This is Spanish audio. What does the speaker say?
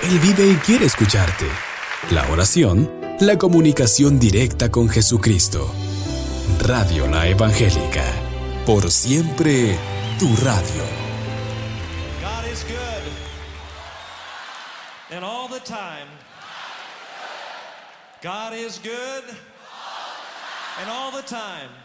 Él vive y quiere escucharte. La oración, la comunicación directa con Jesucristo. Radio La Evangélica. Por siempre, tu radio. God is good. And all the time. God is good. And all the time.